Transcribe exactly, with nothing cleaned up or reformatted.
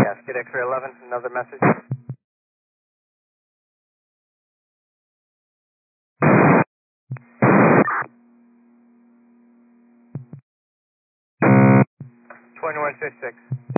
Yes, get X-ray eleven, another message. twenty-one fifty-six.